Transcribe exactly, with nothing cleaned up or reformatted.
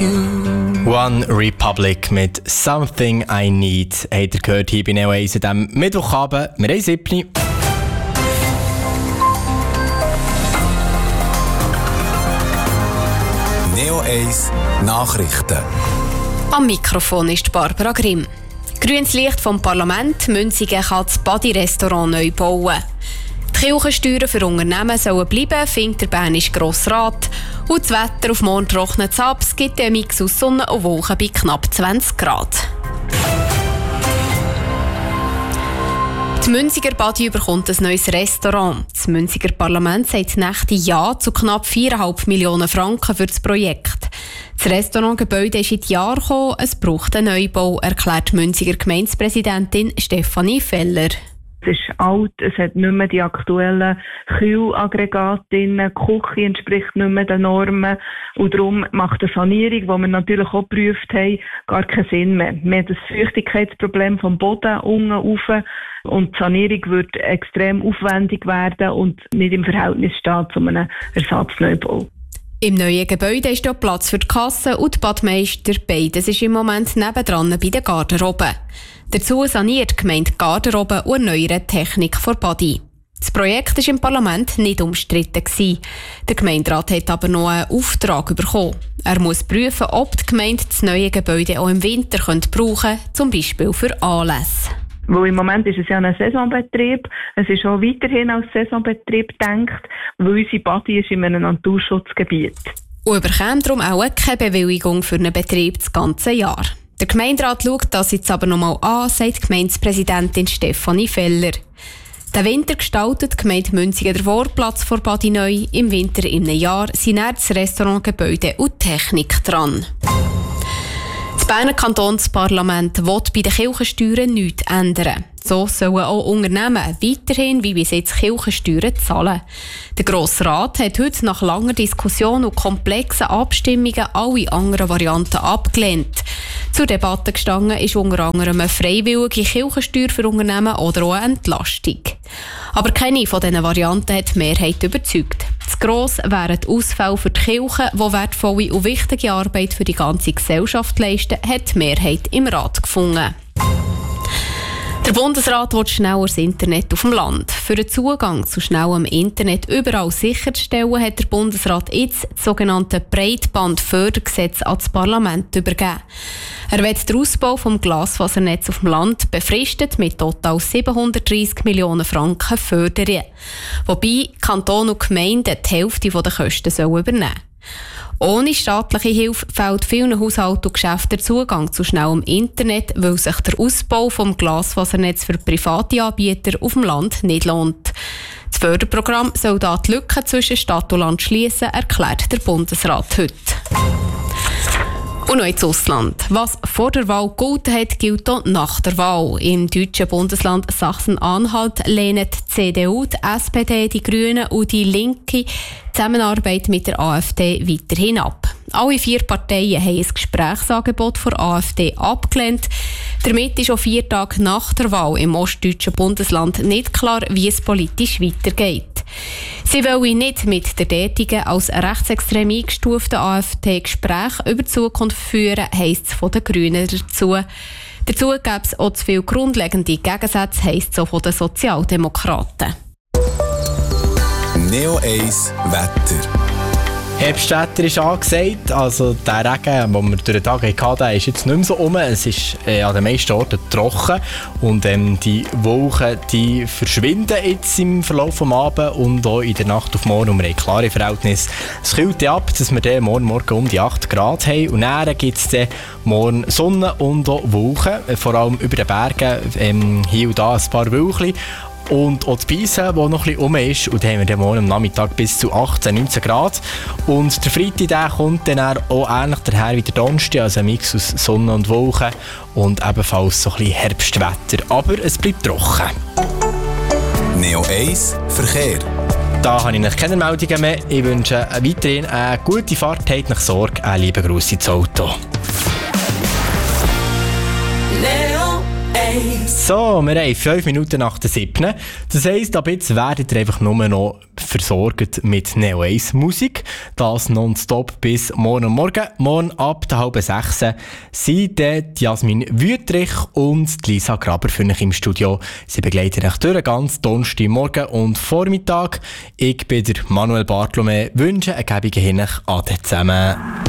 you. One Republic mit Something I Need. Habt ihr gehört hier bei Neo eins an diesem Mittwochabend. Wir haben siebni. Neo eins Nachrichten. Am Mikrofon ist Barbara Grimm. Grünes Licht vom Parlament, Münzigen kann das Badi-Restaurant neu bauen. Die Kirchensteuern für Unternehmen sollen bleiben, findet der Bernische Grossrat. Und das Wetter auf morgen trocknet ab, es gibt einen Mix aus Sonne und Wolken bei knapp zwanzig Grad. Die Münziger Badi bekommt ein neues Restaurant. Das Münziger Parlament sagt Nächte Ja zu knapp viereinhalb Millionen Franken für das Projekt. Das Restaurantgebäude ist in die Jahre gekommen, es braucht einen Neubau, erklärt die Münziger Gemeindepräsidentin Stefanie Feller. Es ist alt, es hat nicht mehr die aktuellen Kühlaggregate drin, die Küche entspricht nicht mehr den Normen und darum macht eine Sanierung, die wir natürlich auch geprüft haben, gar keinen Sinn mehr. Wir haben das Feuchtigkeitsproblem vom Boden unten rauf und die Sanierung wird extrem aufwendig werden und nicht im Verhältnis stehen zu einem Ersatzneubau. Im neuen Gebäude ist ja Platz für die Kasse und die Badmeister. Beides ist im Moment nebendran bei den Garderoben. Dazu saniert die Gemeinde Garderoben und erneuert die Technik vor Badi. Das Projekt war im Parlament nicht umstritten. Der Gemeinderat hat aber noch einen Auftrag bekommen. Er muss prüfen, ob die Gemeinde das neue Gebäude auch im Winter brauchen könnte, zum Beispiel für Anlässe. Weil im Moment ist es ja ein Saisonbetrieb. Es ist auch weiterhin als Saisonbetrieb gedacht, weil unsere Badi ist in einem Naturschutzgebiet. Und bekommt darum auch keine Bewilligung für einen Betrieb das ganze Jahr. Der Gemeinderat schaut das jetzt aber noch mal an, sagt Gemeindepräsidentin Stefanie Feller. Den Winter gestaltet die Gemeinde Münzigen den Vorplatz vor Badi neu. Im Winter in einem Jahr sind dann das Restaurantgebäude und Technik dran. Das Berner Kantonsparlament will bei den Kirchensteuern nichts ändern. So sollen auch Unternehmen weiterhin wie bis jetzt Kirchensteuern zahlen. Der Grosse Rat hat heute nach langer Diskussion und komplexen Abstimmungen alle anderen Varianten abgelehnt. Zur Debatte gestanden ist unter anderem eine freiwillige Kirchensteuer für Unternehmen oder auch eine Entlastung. Aber keine von diesen Varianten hat die Mehrheit überzeugt. Zu gross wären die Ausfälle für die Kirche, die wertvolle und wichtige Arbeit für die ganze Gesellschaft leisten, hat die Mehrheit im Rat gefunden. Der Bundesrat will schnelleres Internet auf dem Land. Für den Zugang zu schnellem Internet überall sicherzustellen, hat der Bundesrat jetzt das sogenannte Breitbandfördergesetz ans Parlament übergeben. Er will den Ausbau des Glasfasernetz auf dem Land befristet mit total siebenhundertdreissig Millionen Franken fördern. Wobei Kanton und Gemeinden die Hälfte der Kosten übernehmen sollen. Ohne staatliche Hilfe fehlt vielen Haushalten und Geschäften der Zugang zu schnellem Internet, weil sich der Ausbau des Glasfasernetz für private Anbieter auf dem Land nicht lohnt. Das Förderprogramm soll da die Lücke zwischen Stadt und Land schliessen, erklärt der Bundesrat heute. Und noch ins Ausland. Was vor der Wahl gegolten hat, gilt auch nach der Wahl. Im deutschen Bundesland Sachsen-Anhalt lehnen die C D U, die S P D, die Grünen und die Linke Zusammenarbeit mit der AfD weiterhin ab. Alle vier Parteien haben ein Gesprächsangebot von AfD abgelehnt. Damit ist auch vier Tage nach der Wahl im ostdeutschen Bundesland nicht klar, wie es politisch weitergeht. Sie wollen nicht mit der dortigen als rechtsextrem eingestuften AfD Gespräche über die Zukunft führen, heisst es von den Grünen dazu. Dazu gäbe es auch zu viele grundlegende Gegensätze, heisst es auch von den Sozialdemokraten. Neo eins Wetter. Herbstwetter ist angesagt, also der Regen, den wir durch den Tag hatten, der ist jetzt nicht mehr so rum. Es ist äh, an den meisten Orten trocken und ähm, die Wolken die verschwinden jetzt im Verlauf des Abends und auch in der Nacht auf morgen. Und wir haben klare Verhältnisse. Es kühlt ab, dass wir dann morgen, morgen um die acht Grad haben und dann gibt es dann morgen Sonne und auch Wolken, vor allem über den Bergen, ähm, hier und da ein paar Wölkchen. Und auch die Beise, die noch ein bisschen rum ist. Und dann haben wir dann morgen am Nachmittag bis zu achtzehn, neunzehn Grad. Und der Freitag der kommt dann auch ähnlich daher wie der Donnerstag, also ein Mix aus Sonne und Wolken. Und ebenfalls so ein bisschen Herbstwetter. Aber es bleibt trocken. Neo eins Verkehr. Da habe ich noch keine Meldungen mehr. Ich wünsche weiterhin eine gute Fahrt. Habt nach Sorge. Einen lieben Gruß ins Auto. Neo So, wir haben fünf Minuten nach der siebten. Das heisst, ab jetzt werdet ihr einfach nur noch versorgt mit Neo eins Musik. Das nonstop bis morgen Morgen. Morgen ab der halben sechs sind die Jasmin Wüttrich und die Lisa Graber für euch im Studio. Sie begleiten euch durch den ganzen Donnerstag Morgen und Vormittag. Ich bin der Manuel Bartlome. Wünsche einen gäbigen Hinweis an zusammen.